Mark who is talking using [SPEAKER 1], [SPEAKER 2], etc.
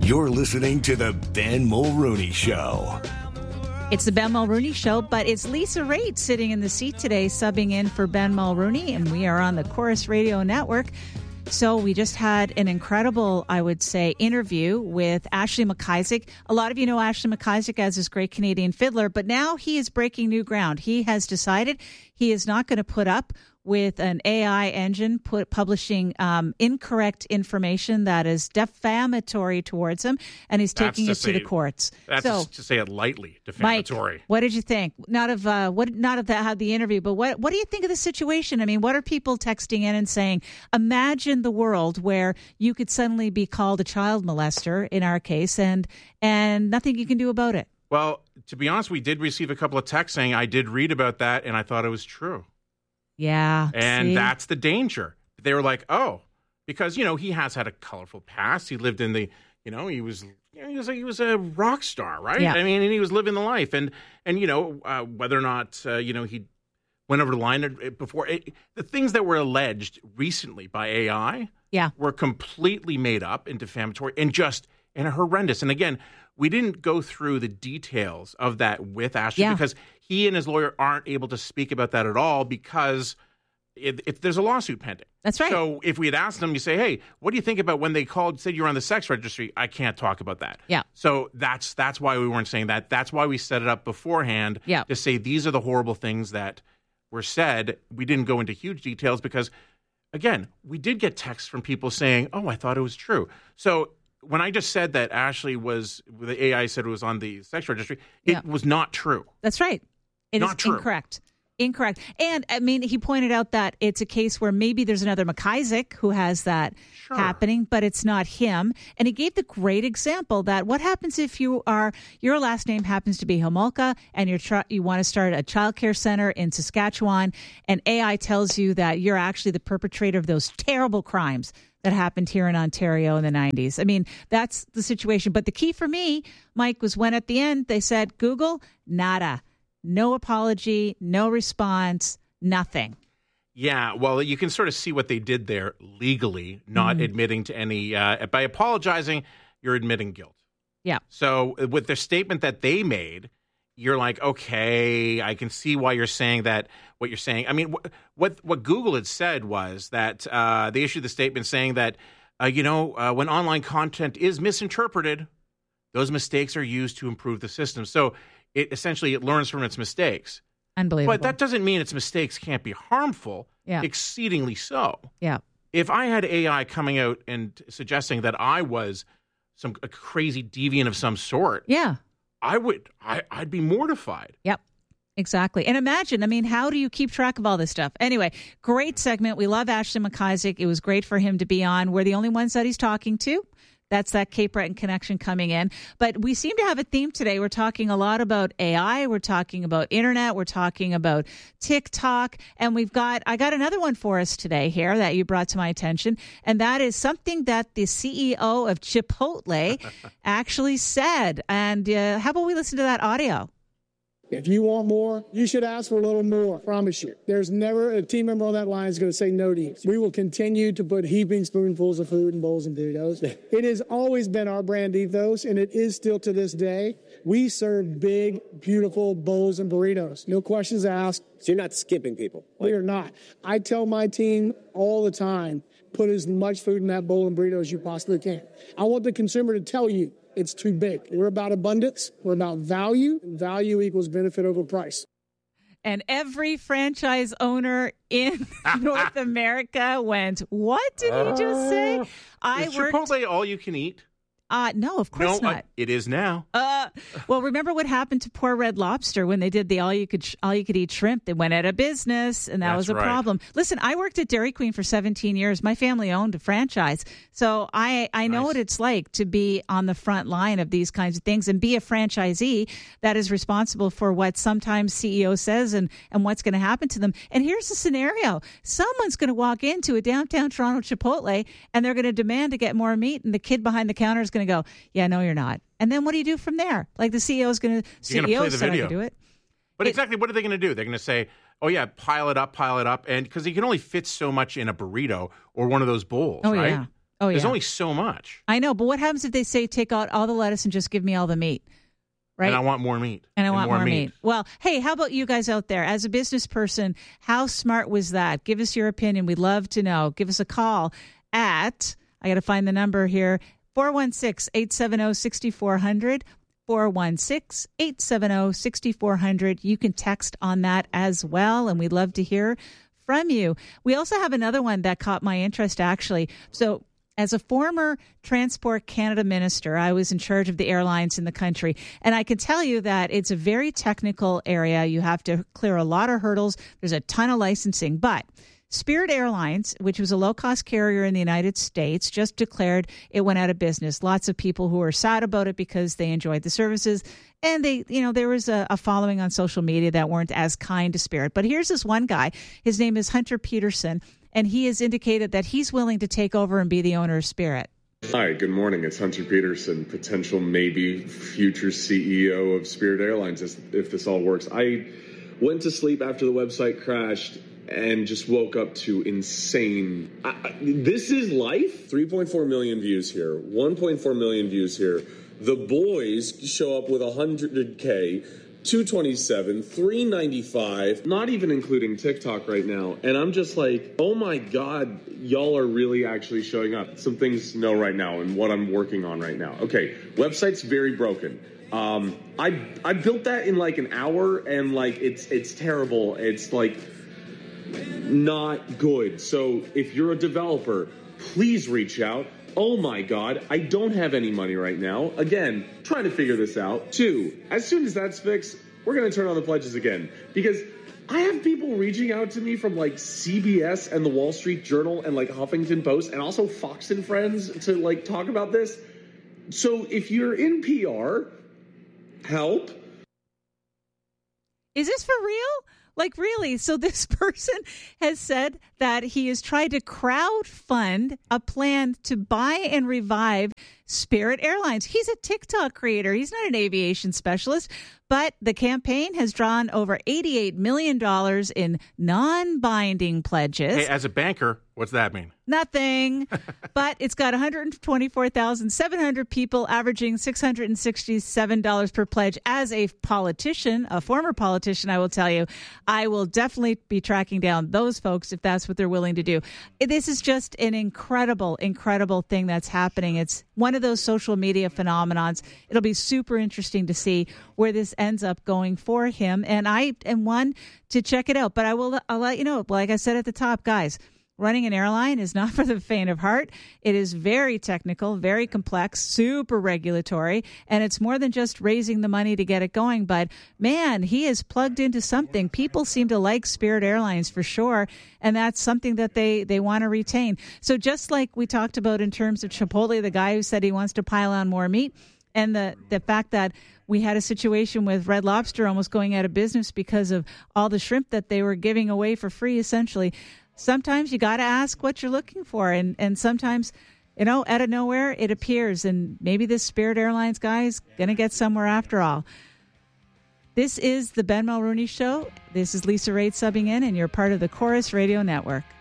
[SPEAKER 1] You're listening to the Ben Mulrooney Show.
[SPEAKER 2] It's the Ben Mulrooney Show, but it's Lisa Raitt sitting in the seat today, subbing in for Ben Mulrooney, and we are on the Chorus Radio Network. So we just had an incredible, I would say, interview with Ashley McIsaac. A lot of you know Ashley McIsaac as this great Canadian fiddler, but now he is breaking new ground. He has decided he is not going to put up with an AI engine publishing incorrect information that is defamatory towards him, and he's taking it to the courts.
[SPEAKER 3] That's to say it lightly, defamatory.
[SPEAKER 2] Mike, what did you think? Not of the interview, but what do you think of the situation? I mean, what are people texting in and saying? Imagine the world where you could suddenly be called a child molester, in our case, and nothing you can do about it.
[SPEAKER 3] Well, to be honest, we did receive a couple of texts saying I did read about that, and I thought it was true.
[SPEAKER 2] Yeah.
[SPEAKER 3] And that's the danger. They were like, oh, because, he has had a colorful past. He lived in the, he was a rock star, right?
[SPEAKER 2] Yeah.
[SPEAKER 3] I mean, and he was living the life. And whether or not, he went over the line before, the things that were alleged recently by AI were completely made up and defamatory and horrendous. And again, we didn't go through the details of that with Ashley because he and his lawyer aren't able to speak about that at all because if there's a lawsuit pending.
[SPEAKER 2] That's right.
[SPEAKER 3] So if we had asked them, you say, hey, what do you think about when they said you were on the sex registry? I can't talk about that.
[SPEAKER 2] Yeah.
[SPEAKER 3] So that's why we weren't saying that. That's why we set it up beforehand to say these are the horrible things that were said. We didn't go into huge details because, again, we did get texts from people saying, oh, I thought it was true. So when I just said that the AI said it was on the sex registry, it was not true.
[SPEAKER 2] That's right. It is
[SPEAKER 3] true.
[SPEAKER 2] Incorrect. And, I mean, he pointed out that it's a case where maybe there's another McIsaac who has that happening, but it's not him. And he gave the great example that what happens if your last name happens to be Homolka and you want to start a childcare center in Saskatchewan, and AI tells you that you're actually the perpetrator of those terrible crimes that happened here in Ontario in the 90s. I mean, that's the situation. But the key for me, Mike, was when at the end they said, Google, nada. No apology, no response, nothing.
[SPEAKER 3] Yeah, well, you can sort of see what they did there legally, not admitting to any by apologizing, you're admitting guilt.
[SPEAKER 2] Yeah.
[SPEAKER 3] So with the statement that they made, you're like, okay, I can see why you're saying that, what you're saying. I mean, what Google had said was that they issued the statement saying that, when online content is misinterpreted, those mistakes are used to improve the system. So it learns from its mistakes.
[SPEAKER 2] Unbelievable.
[SPEAKER 3] But that doesn't mean its mistakes can't be harmful, exceedingly so.
[SPEAKER 2] Yeah.
[SPEAKER 3] If I had AI coming out and suggesting that I was a crazy deviant of some sort, I'd be mortified.
[SPEAKER 2] Yep, exactly. And imagine, I mean, how do you keep track of all this stuff? Anyway, great segment. We love Ashley McIsaac. It was great for him to be on. We're the only ones that he's talking to. That's that Cape Breton connection coming in. But we seem to have a theme today. We're talking a lot about AI. We're talking about internet. We're talking about TikTok. And I got another one for us today here that you brought to my attention. And that is something that the CEO of Chipotle actually said. And how about we listen to that audio?
[SPEAKER 4] If you want more, you should ask for a little more. I promise you. There's never a team member on that line is going to say no to you. We will continue to put heaping spoonfuls of food in bowls and burritos. It has always been our brand ethos, and it is still to this day. We serve big, beautiful bowls and burritos. No questions asked.
[SPEAKER 5] So you're not skipping people?
[SPEAKER 4] We are not. I tell my team all the time, put as much food in that bowl and burrito as you possibly can. I want the consumer to tell you, it's too big. We're about abundance. We're about value. And value equals benefit over price.
[SPEAKER 2] And every franchise owner in North America went, what did he just say?
[SPEAKER 3] Is Chipotle all you can eat?
[SPEAKER 2] No, of course not.
[SPEAKER 3] It is now.
[SPEAKER 2] Well, remember what happened to poor Red Lobster when they did the all you could eat shrimp? They went out of business, and that was a problem. Listen, I worked at Dairy Queen for 17 years. My family owned a franchise, so I know what it's like to be on the front line of these kinds of things and be a franchisee that is responsible for what sometimes CEO says and what's going to happen to them. And here's the scenario: someone's going to walk into a downtown Toronto Chipotle, and they're going to demand to get more meat, and the kid behind the counter is going to go, yeah, no, you're not. And then what do you do from there? Like the CEO is going to
[SPEAKER 3] play the video.
[SPEAKER 2] Do it.
[SPEAKER 3] But exactly, what are they going to do? They're going to say, oh, yeah, pile it up. And because you can only fit so much in a burrito or one of those bowls, right?
[SPEAKER 2] Yeah. Oh, yeah.
[SPEAKER 3] There's only so much.
[SPEAKER 2] I know, but what happens if they say take out all the lettuce and just give me all the meat? Right?
[SPEAKER 3] And I want more meat.
[SPEAKER 2] And I want more meat. Well, hey, how about you guys out there? As a business person, how smart was that? Give us your opinion. We'd love to know. Give us a call at, I got to find the number here, 416-870-6400. 416-870-6400. You can text on that as well, and we'd love to hear from you. We also have another one that caught my interest, actually. So as a former Transport Canada minister, I was in charge of the airlines in the country, and I can tell you that it's a very technical area. You have to clear a lot of hurdles. There's a ton of licensing, but Spirit Airlines, which was a low-cost carrier in the United States, just declared it went out of business. Lots of people who were sad about it because they enjoyed the services, and there was a following on social media that weren't as kind to Spirit. But here's this one guy. His name is Hunter Peterson, and he has indicated that he's willing to take over and be the owner of Spirit.
[SPEAKER 5] Hi, good morning. It's Hunter Peterson, potential maybe future CEO of Spirit Airlines if this all works. I went to sleep after the website crashed and just woke up to insane. This is life. 3.4 million views here, 1.4 million views here. The boys show up with 100K, 227, 395, not even including TikTok right now. And I'm just like, oh my God, y'all are really actually showing up. Some things to know right now and what I'm working on right now. Okay, website's very broken. I built that in like an hour, and like it's terrible. It's like not good. So if you're a developer, please reach out. Oh my God, I don't have any money right now. Again, trying to figure this out. 2, as soon as that's fixed, we're going to turn on the pledges again, because I have people reaching out to me from like CBS and the Wall Street Journal and like Huffington Post and also Fox and Friends to like talk about this. So if you're in PR, help.
[SPEAKER 2] Is this for real? Like, really? So this person has said that he has tried to crowdfund a plan to buy and revive Spirit Airlines. He's a TikTok creator. He's not an aviation specialist, but the campaign has drawn over $88 million in non-binding pledges.
[SPEAKER 3] Hey, as a banker, what's that mean?
[SPEAKER 2] Nothing. But it's got 124,700 people, averaging $667 per pledge. As a politician, a former politician, I will tell you, I will definitely be tracking down those folks if that's what they're willing to do. This is just an incredible, incredible thing that's happening. It's one of those social media phenomenons. It'll be super interesting to see where this ends up going for him. And I am one to check it out. But I'll let you know, like I said at the top, guys, running an airline is not for the faint of heart. It is very technical, very complex, super regulatory, and it's more than just raising the money to get it going. But man, he is plugged into something. People seem to like Spirit Airlines for sure, and that's something that they want to retain. So just like we talked about in terms of Chipotle, the guy who said he wants to pile on more meat, and the fact that we had a situation with Red Lobster almost going out of business because of all the shrimp that they were giving away for free, essentially. Sometimes you got to ask what you're looking for. And sometimes, out of nowhere, it appears. And maybe this Spirit Airlines guy is going to get somewhere after all. This is the Ben Mulroney Show. This is Lisa Raitt subbing in, and you're part of the Chorus Radio Network.